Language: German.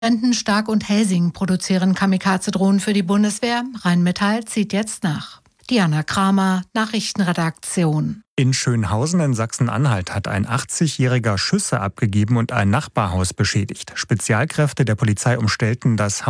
Stark und Helsing produzieren Kamikaze-Drohnen für die Bundeswehr. Rheinmetall zieht jetzt nach. Diana Kramer, Nachrichtenredaktion. In Schönhausen in Sachsen-Anhalt hat ein 80-Jähriger Schüsse abgegeben und ein Nachbarhaus beschädigt. Spezialkräfte der Polizei umstellten das